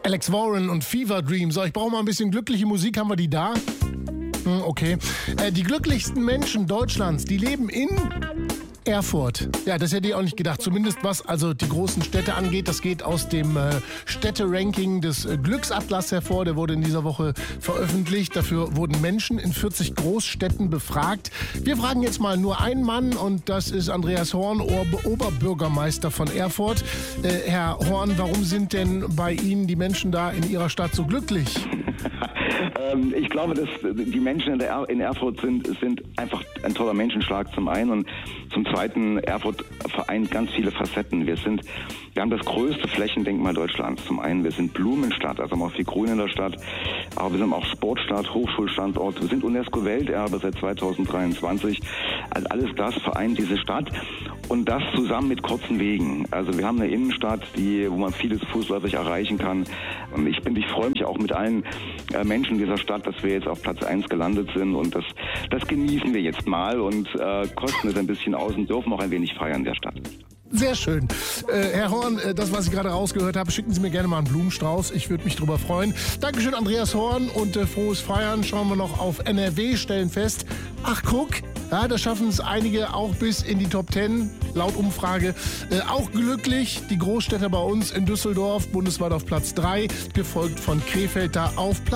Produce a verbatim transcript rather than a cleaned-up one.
Alex Warren und Fever Dream. So, ich brauche mal ein bisschen glückliche Musik. Haben wir die da? Hm, okay. Äh, die glücklichsten Menschen Deutschlands, die leben in Erfurt. Ja, das hätte ich auch nicht gedacht. Zumindest was also die großen Städte angeht. Das geht aus dem äh, Städte-Ranking des äh, Glücksatlas hervor. Der wurde in dieser Woche veröffentlicht. Dafür wurden Menschen in vierzig Großstädten befragt. Wir fragen jetzt mal nur einen Mann und das ist Andreas Horn, Ober- Oberbürgermeister von Erfurt. Äh, Herr Horn, warum sind denn bei Ihnen die Menschen da in Ihrer Stadt so glücklich? ähm, ich glaube, dass die Menschen in, der er- in Erfurt sind, sind einfach ein toller Menschenschlag zum einen und zum zweiten, Erfurt vereint ganz viele Facetten. Wir sind, wir haben das größte Flächendenkmal Deutschlands. Zum einen, wir sind Blumenstadt, also haben auch viel Grün in der Stadt, aber wir sind auch Sportstadt, Hochschulstandort, wir sind UNESCO-Welterbe seit zweitausenddreiundzwanzig. Also alles das vereint diese Stadt und das zusammen mit kurzen Wegen. Also wir haben eine Innenstadt, die, wo man vieles fußläufig erreichen kann. Und ich bin, ich freue mich auch mit allen äh, Menschen dieser Stadt, dass wir jetzt auf Platz eins gelandet sind und das, das genießen wir jetzt mal und äh, kosten es ein bisschen aus und dürfen auch ein wenig feiern in der Stadt. Sehr schön. Äh, Herr Horn, äh, das, was ich gerade rausgehört habe, schicken Sie mir gerne mal einen Blumenstrauß. Ich würde mich drüber freuen. Dankeschön, Andreas Horn, und äh, frohes Feiern. Schauen wir noch auf N R W, stellen fest. Ach, guck, ja, da schaffen es einige auch bis in die Top Ten, laut Umfrage. Äh, auch glücklich, die Großstädter bei uns in Düsseldorf, bundesweit auf Platz drei, gefolgt von Krefeld da auf Platz